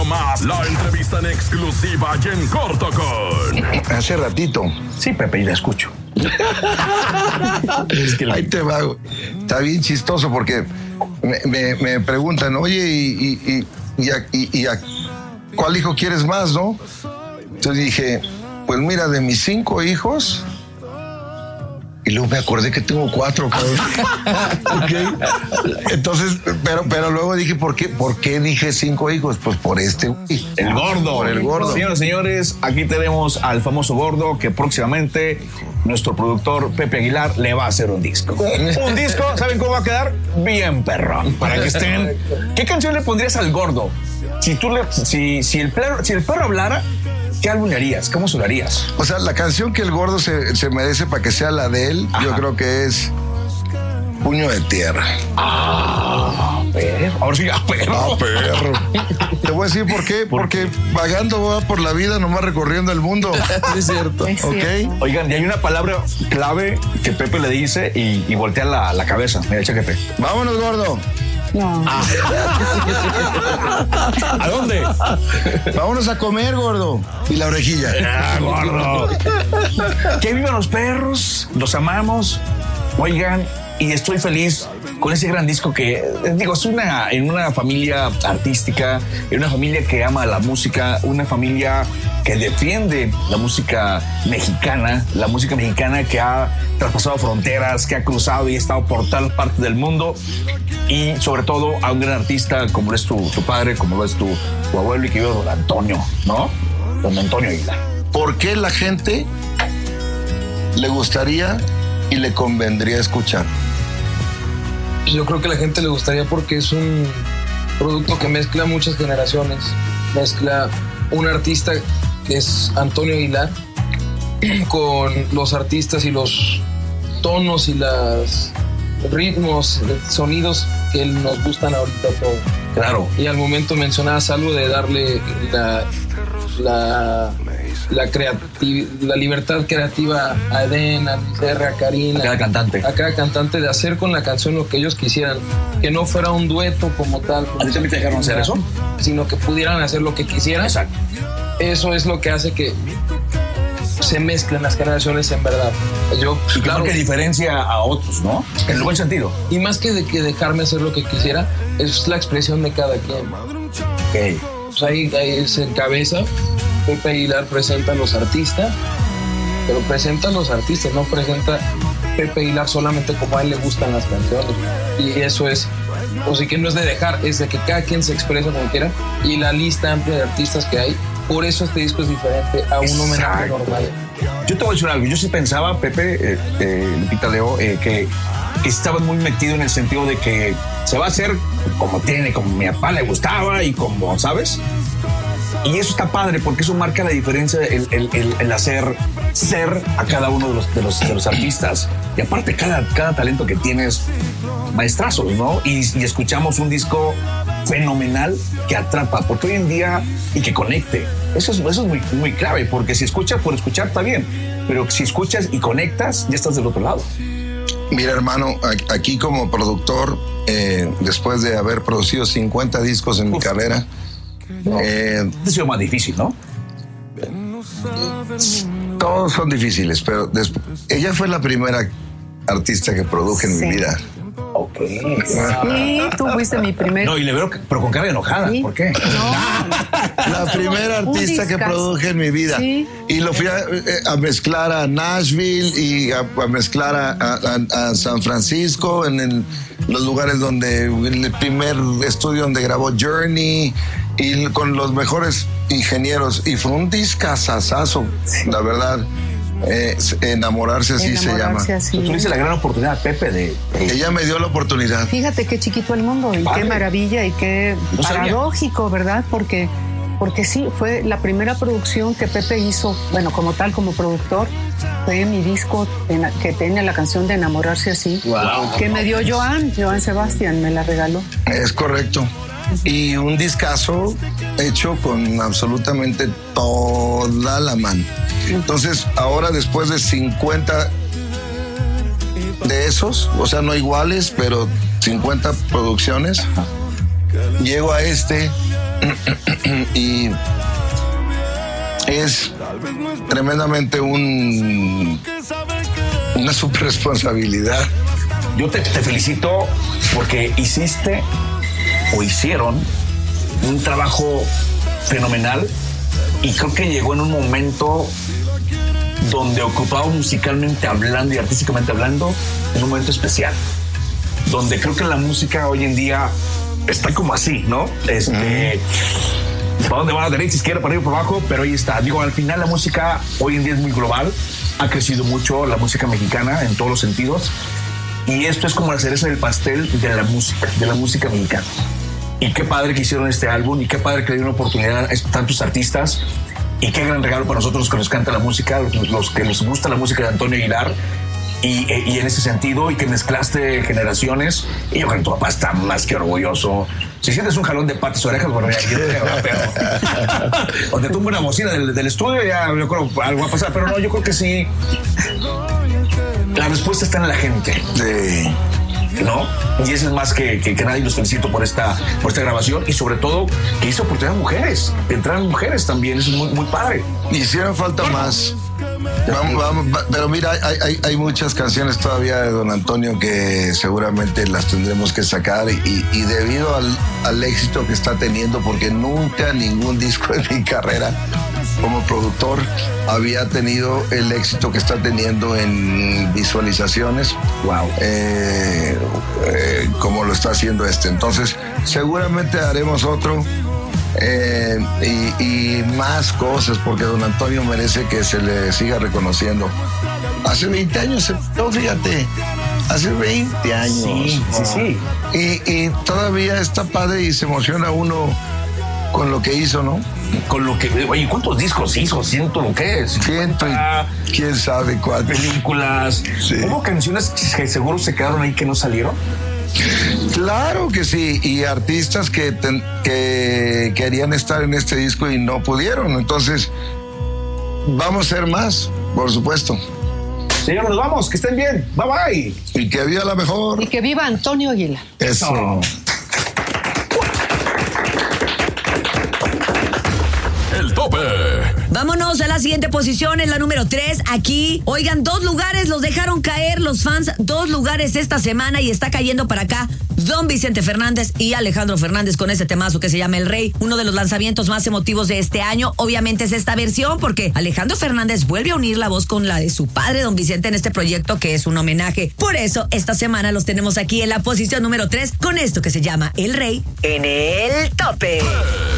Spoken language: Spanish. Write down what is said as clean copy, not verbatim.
más, la entrevista en exclusiva y en corto con... Hace ratito. Sí, Pepe, y la escucho. Ahí te va. Está bien chistoso porque me preguntan, oye, ¿y a cuál hijo quieres más, no? Entonces dije, pues mira, de mis 5 hijos... Y luego me acordé que tengo 4, cabrón. Okay. Entonces, pero luego dije, ¿por qué dije 5 hijos? Pues por este, el gordo. Por el gordo. Señoras y señores, aquí tenemos al famoso gordo que próximamente nuestro productor Pepe Aguilar le va a hacer un disco. Un disco, ¿saben cómo va a quedar? Bien perrón. Para que estén. ¿Qué canción le pondrías al gordo? Si el perro hablara, ¿qué álbum le harías? ¿Cómo sonarías? O sea, la canción que el gordo se merece para que sea la de él, ajá, yo creo que es Puño de Tierra. Perro. Ahora sí, perro. Perro. Te voy a decir por qué. Porque vagando va por la vida, nomás recorriendo el mundo. Es cierto. ¿Ok? Oigan, y hay una palabra clave que Pepe le dice y voltea la cabeza. Mira, chéquete. Vámonos, gordo. No. ¿A dónde? Vámonos a comer, gordo. Y la orejilla. Gordo. Que vivan los perros, los amamos. Oigan, y estoy feliz con ese gran disco que, digo, es en una familia artística, en una familia que ama la música, una familia que defiende la música mexicana que ha traspasado fronteras, que ha cruzado y ha estado por tal parte del mundo, y sobre todo a un gran artista como lo es tu padre, como lo es tu abuelo, y que vive don Antonio, ¿no? Don Antonio Aguilar. ¿Por qué la gente le gustaría y le convendría escuchar? Yo creo que a la gente le gustaría porque es un producto que mezcla muchas generaciones. Mezcla un artista que es Antonio Aguilar con los artistas y los tonos y los ritmos, sonidos que nos gustan ahorita todos. Claro. Y al momento mencionabas algo de darle la libertad creativa a Eden, a Luis R, a Karina, a cada cantante de hacer con la canción lo que ellos quisieran, que no fuera un dueto como tal. ¿A ti también te dejaron hacer eso? Sino que pudieran hacer lo que quisieran. Exacto. Eso es lo que hace que se mezclen las generaciones en verdad. Y claro que diferencia a otros, ¿no? En el buen sentido. Y más que dejarme hacer lo que quisiera, es la expresión de cada quien. Ok. Pues ahí se encabeza. Pepe Aguilar presenta a los artistas, pero presenta a los artistas, no presenta Pepe Aguilar solamente como a él le gustan las canciones. Y eso es, o sea, que no es de dejar, es de que cada quien se expresa como quiera, y la lista amplia de artistas que hay, por eso este disco es diferente a un homenaje normal. Yo te voy a decir algo, yo sí pensaba, Pepe, Lupita, Leo, que estaba muy metido en el sentido de que se va a hacer como mi papá le gustaba y como, ¿sabes? Y eso está padre porque eso marca la diferencia, el hacer ser a cada uno de los artistas. Y aparte, cada talento que tienes, maestrazos, ¿no? Y escuchamos un disco fenomenal que atrapa, porque hoy en día, y que conecte. Eso es muy, muy clave, porque si escuchas por escuchar está bien, pero si escuchas y conectas, ya estás del otro lado. Mira, hermano, aquí como productor, después de haber producido 50 discos en mi carrera, ha sido más difícil, ¿no? Todos son difíciles, pero ella fue la primera artista que produje en mi vida. Ok. Sí, tú fuiste mi primer. No, y le veo, pero con cara enojada. ¿Sí? ¿Por qué? No. La primera artista que produje en mi vida. Sí. Y lo fui a mezclar a Nashville y a mezclar a San Francisco, en los lugares donde, en el primer estudio donde grabó Journey, y con los mejores ingenieros. Y fue un discazazazo, la verdad. Enamorarse así se llama. Así. Tú tuviste la gran oportunidad, Pepe, Ella me dio la oportunidad. Fíjate qué chiquito el mundo y qué maravilla y qué paradójico, ¿verdad? Porque sí, fue la primera producción que Pepe hizo, bueno, como productor, fue mi disco que tiene la canción de Enamorarse así, que me dio Joan Sebastián, me la regaló. Es correcto. Y un discazo hecho con absolutamente toda la mano. Entonces, ahora después de 50 de esos, o sea, no iguales, pero 50 producciones, llego a y es tremendamente una super responsabilidad. Yo te felicito porque hiciste o hicieron un trabajo fenomenal y creo que llegó en un momento donde ocupaba musicalmente hablando y artísticamente hablando en un momento especial, donde creo que la música hoy en día está como así, ¿no? ¿Para dónde va? Derecha, izquierda, para arriba, para abajo, pero ahí está. Digo, al final la música hoy en día es muy global, ha crecido mucho la música mexicana en todos los sentidos y esto es como la cereza del pastel de la música mexicana. Y qué padre que hicieron este álbum y qué padre que le dieron oportunidad a tantos artistas y qué gran regalo para nosotros que nos canta la música, los que nos gusta la música de Antonio Aguilar y en ese sentido y que mezclaste generaciones y yo creo que tu papá está más que orgulloso. Si sientes un jalón de patas orejas, bueno, ya pero o te tumba una bocina del estudio, ya yo creo algo va a pasar, pero no, yo creo que sí. La respuesta está en la gente. Sí. ¿No? Y eso es más que nadie. Los felicito por esta grabación y sobre todo que hizo oportunidad a mujeres, que entraran mujeres también, eso es muy, muy padre. Hicieron falta más. Vamos, pero mira, hay muchas canciones todavía de Don Antonio que seguramente las tendremos que sacar y debido al éxito que está teniendo, porque nunca ningún disco en mi carrera como productor había tenido el éxito que está teniendo en visualizaciones. Wow. Como lo está haciendo este. Entonces, seguramente haremos otro y más cosas, porque Don Antonio merece que se le siga reconociendo. Hace 20 años, fíjate, hace 20 años. Sí. Y todavía está padre y se emociona uno con lo que hizo, ¿no? Con lo que, oye, ¿cuántos discos hizo? Ciento lo que es. Ciento y quién sabe cuántas. Películas. Sí. ¿Hubo canciones que seguro se quedaron ahí que no salieron? Claro que sí, y artistas que querían estar en este disco y no pudieron. Entonces, vamos a ser más, por supuesto. Señor, nos vamos, que estén bien. Bye bye. Y que viva la mejor. Y que viva Antonio Aguilar. Eso. El tope. Vámonos a la siguiente posición, en la número 3. Aquí, oigan, 2 lugares los dejaron caer los fans, 2 lugares esta semana y está cayendo para acá Don Vicente Fernández y Alejandro Fernández con ese temazo que se llama El Rey. Uno de los lanzamientos más emotivos de este año, obviamente es esta versión porque Alejandro Fernández vuelve a unir la voz con la de su padre Don Vicente en este proyecto que es un homenaje. Por eso, esta semana los tenemos aquí en la posición número 3 con esto que se llama El Rey en el tope.